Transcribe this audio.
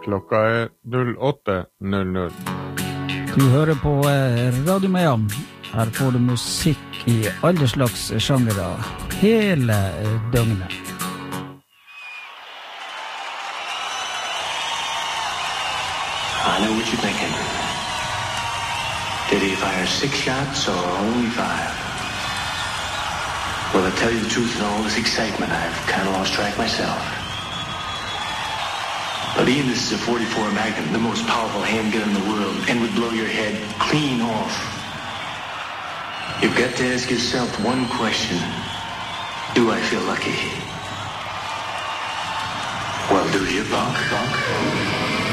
Klokka er 08:00. Du hører på Radio Miami. Her får du musikk i alle slags sjangere hele døgnet. I know what you're thinking. Did he fire 6 shots or only 5? Well, to tell you the truth, in all this excitement, I've kind of lost track myself. But Ian, this is a .44 Magnum, the most powerful handgun in the world, and would blow your head clean off. You've got to ask yourself one question. Do I feel lucky? Well, do you, punk?